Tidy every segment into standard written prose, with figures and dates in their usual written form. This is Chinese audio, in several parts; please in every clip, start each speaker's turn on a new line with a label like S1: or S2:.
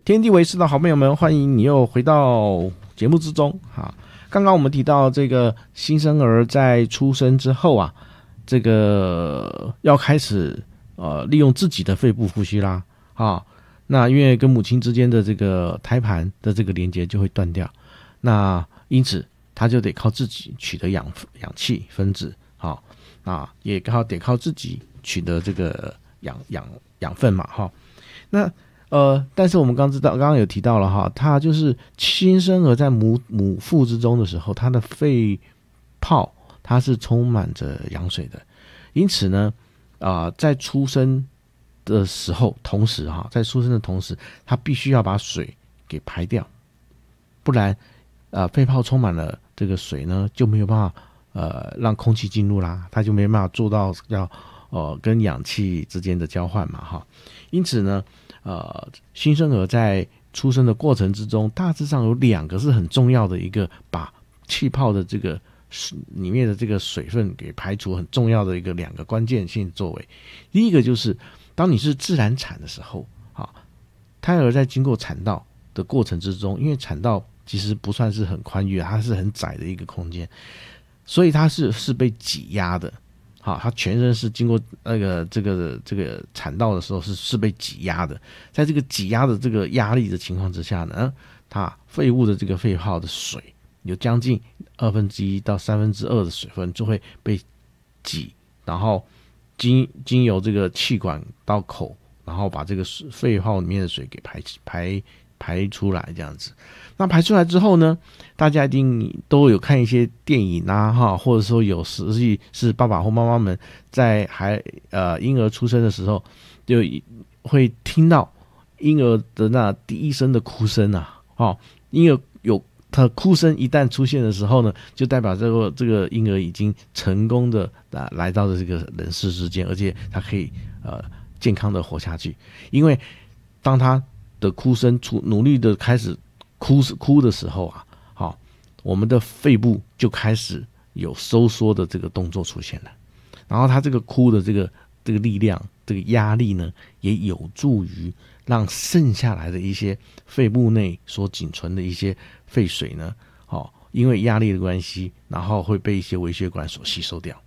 S1: 天地为师的好朋友们，欢迎你又回到节目之中。刚刚我们提到这个新生儿在出生之后啊，这个要开始利用自己的肺部呼吸啦。那因为跟母亲之间的这个胎盘的这个连接就会断掉，那因此他就得靠自己取得氧气分子，也得靠自己取得这个养分嘛，那但是我们刚刚有提到了哈，它就是新生儿在母腹之中的时候，它的肺泡它是充满着羊水的，因此呢，在出生的时候，在出生的同时，它必须要把水给排掉，不然肺泡充满了这个水呢，就没有办法让空气进入啦，它就没办法做到要跟氧气之间的交换嘛，因此呢。新生儿在出生的过程之中，大致上有2个是很重要的，一个把气泡的这个里面的这个水分给排除，很重要的一个2个关键性作为。第一个就是当你是自然产的时候，胎儿在经过产道的过程之中，因为产道其实不算是很宽裕，它是很窄的一个空间，所以它是被挤压的。它全身是经过这个产道的时候是被挤压的，在这个挤压的这个压力的情况之下呢，它肺部的这个肺泡的水有将近1/2到2/3的水分就会被挤，然后经由这个气管到口，然后把这个肺泡里面的水给排出来，这样子。那排出来之后呢，大家一定都有看一些电影啊，或者说有实际是爸爸或妈妈们在婴儿出生的时候，就会听到婴儿的那第一声的哭声啊，婴儿有他的哭声一旦出现的时候呢，就代表这个婴儿已经成功的来到了这个人世之间，而且他可以健康的活下去。因为当他的哭声努力的开始哭的时候啊，我们的肺部就开始有收缩的这个动作出现了，然后他这个哭的这个力量，这个压力呢，也有助于让剩下来的一些肺部内所仅存的一些废水呢，因为压力的关系，然后会被一些微血管所吸收掉。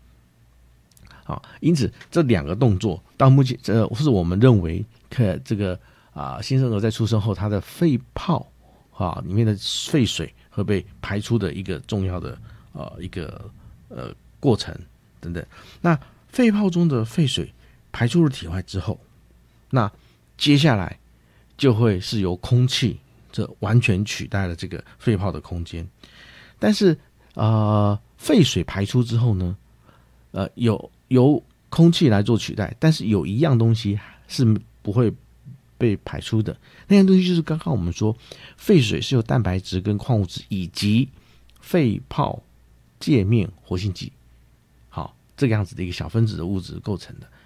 S1: 因此这2个动作到目前是我们认为这个新生儿在出生后，他的肺泡里面的废水会被排出的一个重要的一个过程等等。那肺泡中的废水排出了体外之后，那接下来就会是由空气这完全取代了这个肺泡的空间。但是废水排出之后呢，由空气来做取代，但是有一样东西是不会被排出的，那样东西就是刚刚我们说废水是由蛋白质跟矿物质以及肺泡界面活性剂这个样子的一个小分子的物质构成的。